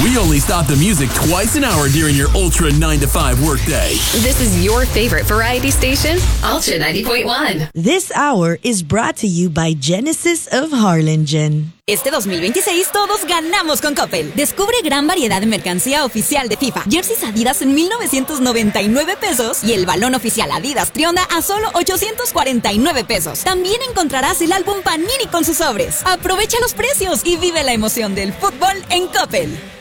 We only stop the music twice an hour during your Ultra 9 to 5 workday. This is your favorite variety station, Ultra 90.1. This hour is brought to you by Genesis of Harlingen. Este 2026 todos ganamos con Coppel. Descubre gran variedad de mercancía oficial de FIFA. Jerseys Adidas en 1,999 pesos y el balón oficial Adidas Trionda a solo 849 pesos. También encontrarás el álbum Panini con sus sobres. Aprovecha los precios y vive la emoción del fútbol en Coppel.